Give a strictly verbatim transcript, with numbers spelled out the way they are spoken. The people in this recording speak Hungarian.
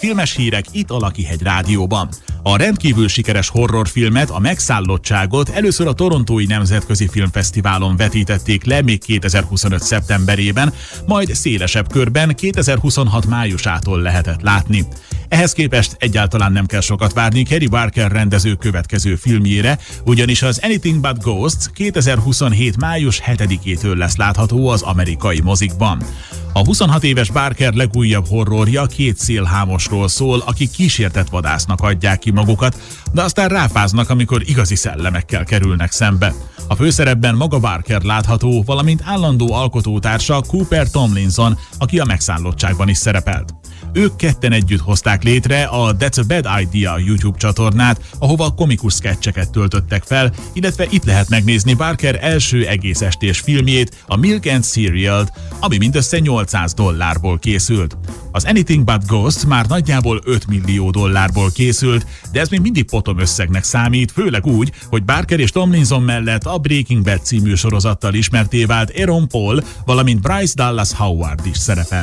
Filmes hírek itt a Lakihegy Rádióban. A rendkívül sikeres horrorfilmet, a Megszállottságot először a Torontói Nemzetközi Filmfesztiválon vetítették le még kétezer-huszonöt szeptemberében, majd szélesebb körben kétezer-huszonhat májusától lehetett látni. Ehhez képest egyáltalán nem kell sokat várni Carey Barker rendező következő filmjére, ugyanis az Anything But Ghosts kétezer-huszonhét május hetedikétől lesz látható az amerikai mozikban. A huszonhat éves Barker legújabb horrorja két szélhámosról szól, akik kísértett vadásznak adják ki magukat, de aztán ráfáznak, amikor igazi szellemekkel kerülnek szembe. A főszerepben maga Barker látható, valamint állandó alkotótársa Cooper Tomlinson, aki a Megszállottságban is szerepelt. Ők ketten együtt hozták létre a That's a Bad Idea YouTube csatornát, ahova komikus szketcheket töltöttek fel, illetve itt lehet megnézni Barker első egész estés filmjét, a Milk and Cerealt, ami mindössze nyolcszáz dollárból készült. Az Anything But Ghost már nagyjából öt millió dollárból készült, de ez még mindig potom összegnek számít, főleg úgy, hogy Barker és Tomlinson mellett a Breaking Bad című sorozattal ismertté vált Aaron Paul, valamint Bryce Dallas Howard is szerepel.